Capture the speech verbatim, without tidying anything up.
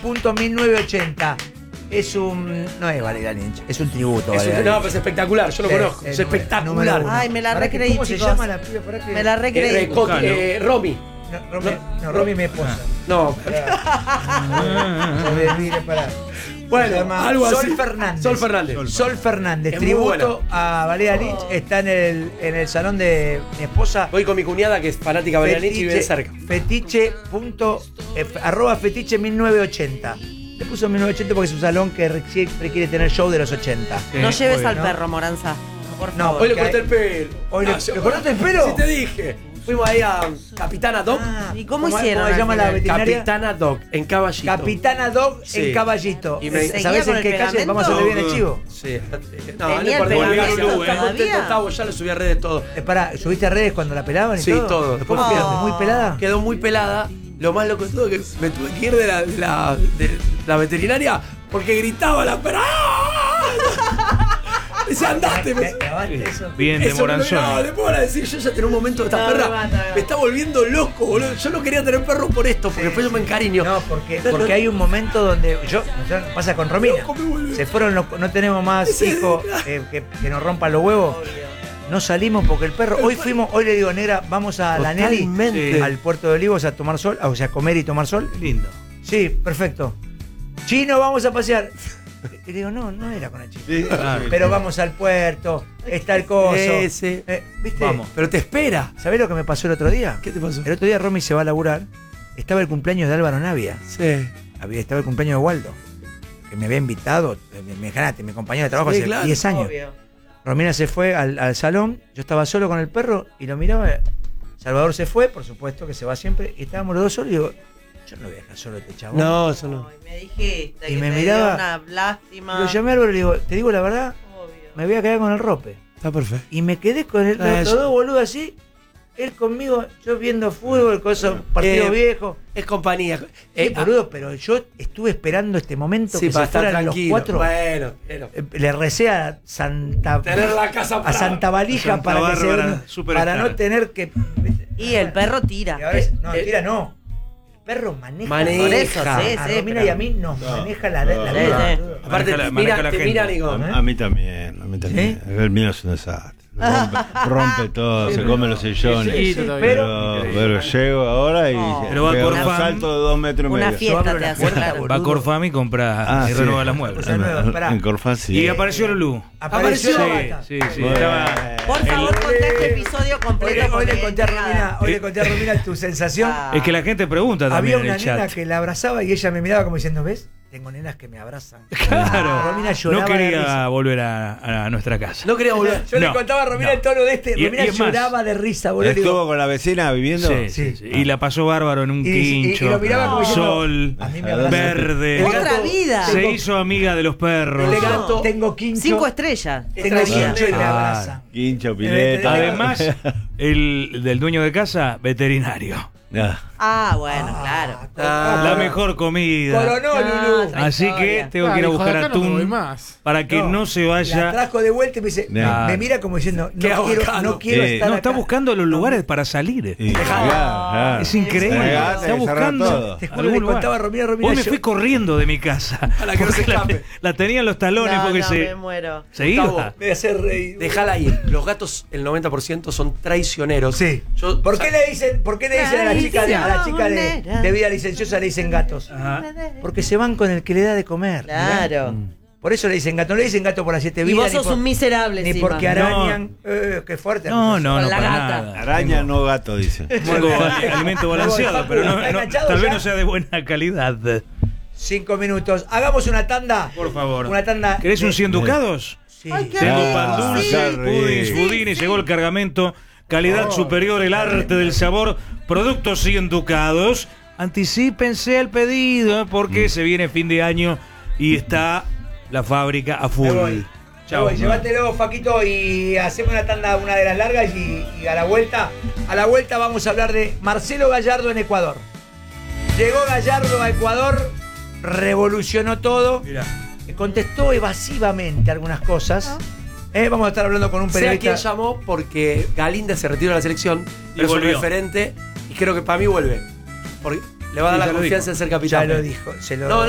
punto mil novecientos ochenta. Es un... No es Valeria Lynch, es un tributo. Es un, Valeria no, Lynch. pero es espectacular, yo lo Sí, conozco. es Es espectacular. Ay, me la Pará que, recreí, ¿Cómo chicos. se llama la piba? Pará que- Me la Eh, recreí. eh, Coti- Buscalo. eh, Romy. No, Romy, no, Romy mi esposa. No. Pará. Mire, pará. Bueno, Se llama algo así. Sol Fernández. Sol Fernández. Sol Fernández, Es muy tributo a Valeria Lynch. Está en el, en el salón de mi esposa. Voy con mi cuñada que es fanática de Valeria Lynch y vive cerca. Fetiche. Punto, eh, arroba fetiche mil novecientos ochenta. Le puso mil novecientos ochenta porque es un salón que re- siempre quiere tener show de los ochenta. No lleves obvio, al ¿no? perro, Moranza. Por No, favor. Hoy le que corté hay- el pelo. Hoy le- yo- ¿le cortaste el pelo? Sí, te dije. Fuimos ahí a Capitana Dog. Ah, ¿Y cómo hicieron ¿Cómo se al llama la final? veterinaria? Capitana Dog, en Caballito. Capitana Dog Sí. en Caballito. Y me- ¿Sabés ¿Seguía con en el qué calle? pegamento? Vamos a hacerle bien el chivo. Sí. No, no ¿Tenía importa. el Volvió pegamento Lulu, está todavía? contento, Tavo, ya lo subí a redes todo. Eh, pará, ¿subiste a redes cuando la pelaban y Sí, todo? todo. Después ¿Cómo fui quedó? a- ¿Muy pelada? Quedó muy pelada. Lo más loco de todo es que me tuve que ir de la, de la, de la veterinaria porque gritaba la perra. Me decía, andate. Me... ¿Grabaste eso? Bien de Eso me lo- Moranzón. No, después van a decir, yo ya tenía un momento de esta No, perra. me mata, me mata. Me está volviendo loco, boludo. Yo no quería tener perro por esto, porque después yo me encariño. No, porque, porque hay un momento donde yo, yo- pasa con Romina. Loco me vuelve. Se fueron, los- no tenemos más Ese- hijos eh, que, que nos rompan los huevos. No salimos porque el perro. Hoy fuimos, hoy le digo, negra, vamos a la Nelly, Totalmente. Sí. al puerto de Olivos a tomar sol, o sea, a comer y tomar sol. Lindo. Sí, perfecto. Chino, vamos a pasear. Y le digo, no, no era con el chino. Sí, claro. Pero vamos al puerto, está el coso. Ese. Eh, ¿Viste? Vamos. Pero te espera. ¿Sabés lo que me pasó el otro día? ¿Qué te pasó? El otro día Romy se va a laburar. Estaba el cumpleaños de Álvaro Navia. Sí. Había, estaba el cumpleaños de Waldo. Que me había invitado. Me, me ganaste, mi compañero de trabajo Sí, hace claro. diez años. Obvio. Romina se fue al, al salón. Yo estaba solo con el perro y lo miraba. Salvador se fue, por supuesto que se va siempre. Y estábamos los dos solos y digo, yo no voy a dejar solo a este chabón. No, eso no. Ay, me dijiste Y que me te miraba- dio una lástima. Lo llamé a Álvaro y le digo, te digo la verdad, Obvio. me voy a quedar con el rope. Está perfecto. Y me quedé con el, Ah, los, eso. los dos boludos así. Él conmigo, yo viendo fútbol, cosas, partido Eh, viejo. Es compañía. Sí, Eh, boludo, pero yo estuve esperando este momento sí, que para se estar fueran los tranquilo. cuatro. Bueno, pero. Eh, Le recé a Santa Tener la casa a para- Santa Valija Santa para, que Bárbara, se, superstar. para no tener que. Y el perro Y tira. ahora es- no, Eh, tira no. El perro maneja. Maneja. Por eso, sí, A sí. Romina y a mí nos maneja la, la, la Sí, vida. sí. Aparte, Maneja la- te maneja mira, la te gente. mira, digo. ¿Eh? A mí también, a mí también. El mío es un desastre. Rompe, rompe todo, se come los sillones. Sí, sí, pero, pero- pero llego ahora y No. Pero va pega por un fan. salto de dos metros y Una medio. fiesta abro te la hace, puerta, claro. boludo. Va a Corfam y compra Ah, y sí. renueva las muebles. Cosa nueva, pará. En Corfán sí. Y apareció Lulú. Apareció. Sí, Bata. sí, sí. Bueno. Estaba- Por favor, conté este episodio Hoy, completo. le- hoy porque le conté a es Romina, entregada. hoy le conté a Romina tu sensación. Ah. Es que la gente pregunta Había también en una el nena chat. que la abrazaba y ella me miraba como diciendo, ¿ves? Tengo nenas que me abrazan. Claro. Romina lloraba No de quería risa. volver a, a nuestra casa. No quería volver. Yo le No, contaba a Romina no. el tono de este. Y- Romina y es más, lloraba de risa, boludo. ¿Estuvo Digo, con la vecina viviendo? Sí, Sí. sí, sí. Y la pasó bárbaro en un Y- y- quincho. y lo miraba como diciendo, sol, a mí me abrazan. verde. El Otra gato- vida. Se hizo amiga de los perros. El gato. Tengo quincho. Cinco estrellas. Tengo Tradición. quincho y me Ah. abrazan. Quincho, pileta. Además, el del dueño de casa, veterinario. Ah. Ah, bueno, claro. Ah, La mejor comida. Coronó, Ah, Lulú. otra Así que historia. tengo que ir a Claro, hijo, buscar de acá no me voy atún más. para que no, se La vaya. trajo de vuelta y me dice, No. me mira como diciendo, Qué no quiero, bacano. no quiero Eh, estar No, está acá. buscando los lugares para salir. Y- claro, claro. Es increíble. Regate, Está cerrá buscando. todo. Te juro, algún le lugar. contaba a Romina, Romina, Hoy me yo- fui corriendo de mi casa. Para que no se Porque la, escape. la tenía en los talones No, porque no, se, me muero. se iba. Gustavo, Me hace reír. Déjala ahí. Los gatos, el noventa por ciento son traicioneros. Sí. Yo, ¿Por o sea, qué le dicen, por qué le dicen a la chica, de- a la chica de, Traicionera. de vida licenciosa le dicen gatos? Ajá. Porque se van con el que le da de comer. Claro. Mirá. Por eso le dicen gato, no le dicen gato por las siete Y vidas. vos ni sos por- un miserable, Ni encima. porque arañan. Eh, qué fuerte. No, no, Con no, la para gata. nada. Araña, no gato, dice. Tengo alimento balanceado, pero no, ¿Está no- enganchado tal vez ya? no sea de buena calidad. Cinco minutos. Hagamos una tanda. Por favor. Una tanda. ¿Querés de- un cien ducados? Sí. Ay, qué Tengo rico. pan dulce, qué pudins, rico. budines, llegó el cargamento. Calidad superior, el arte del sabor. Productos cien ducados. Anticípense el pedido, ¿eh? porque se viene fin de año y está la fábrica a full. Me voy. Me Chau. voy. Llévatelo, Faquito, y hacemos una tanda, una de las largas, y, y a la vuelta, a la vuelta vamos a hablar de Marcelo Gallardo en Ecuador. Llegó Gallardo a Ecuador, revolucionó todo, Mirá. contestó evasivamente algunas cosas. Eh, vamos a estar hablando con un sé a periodista. quién llamó porque Galinda se retiró de la selección. Pero es un volvió. referente y creo que para mí vuelve. Porque le va a dar Sí, la ya lo confianza dijo. de ser capitán. Ya lo dijo. Se lo, No,